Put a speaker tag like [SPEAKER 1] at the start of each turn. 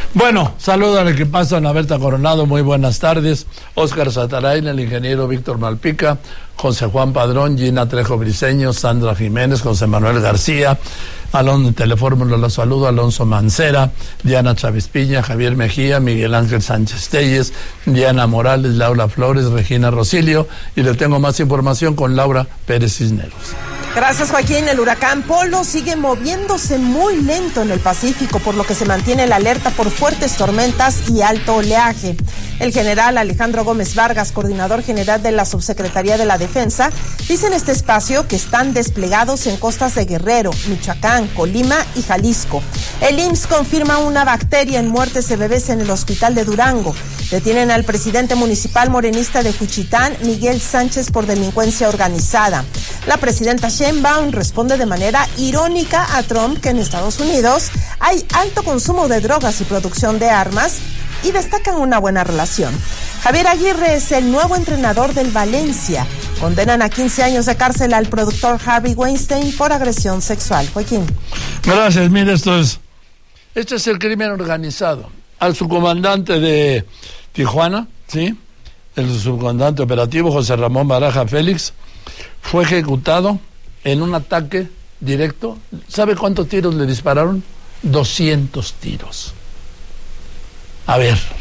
[SPEAKER 1] Bueno, saludo al equipazo, Ana Berta Coronado, muy buenas tardes. Óscar Satarain, el ingeniero Víctor Malpica, José Juan Padrón, Gina Trejo Briceño, Sandra Jiménez, José Manuel García, Alonso Telefórmula, los saludo, Alonso Mancera, Diana Chávez Piña, Javier Mejía, Miguel Ángel Sánchez Telles, Diana Morales, Laura Flores, Regina Rosilio, y le tengo más información con Laura Pérez Cisneros.
[SPEAKER 2] Gracias, Joaquín. El huracán Polo sigue moviéndose muy lento en el Pacífico, por lo que se mantiene la alerta por fuertes tormentas y alto oleaje. El general Alejandro Gómez Vargas, coordinador general de la Subsecretaría de la Defensa, dice en este espacio que están desplegados en costas de Guerrero, Michoacán, Colima y Jalisco. El IMSS confirma una bacteria en muertes de bebés en el hospital de Durango. Detienen al presidente municipal morenista de Juchitán, Miguel Sánchez, por delincuencia organizada. La presidenta Sheinbaum responde de manera irónica a Trump que en Estados Unidos hay alto consumo de drogas y producción de armas, y destacan una buena relación. Javier Aguirre es el nuevo entrenador del Valencia. Condenan a 15 años de cárcel al productor Harvey Weinstein por agresión sexual. Joaquín.
[SPEAKER 1] Gracias, mire, este es el crimen organizado. Al subcomandante de Tijuana, ¿sí? El subcomandante operativo José Ramón Baraja Félix fue ejecutado en un ataque directo. ¿Sabe cuántos tiros le dispararon? 200 tiros. A ver,